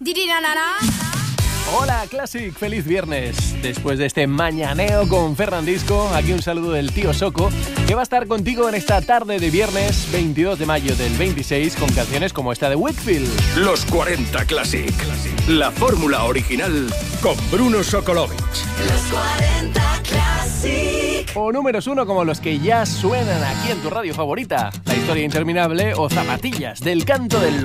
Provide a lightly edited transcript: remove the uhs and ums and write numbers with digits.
Hola Classic, feliz viernes. Después de este mañaneo con Fernandisco, aquí un saludo del tío Soco, que va a estar contigo en esta tarde de viernes 22 de mayo del 26 con canciones como esta de Wakefield. Los 40 Classic, la fórmula original con Bruno Sokolovic. Los 40 Classic. O números uno como los que ya suenan aquí en tu radio favorita, La historia interminable o Zapatillas del canto del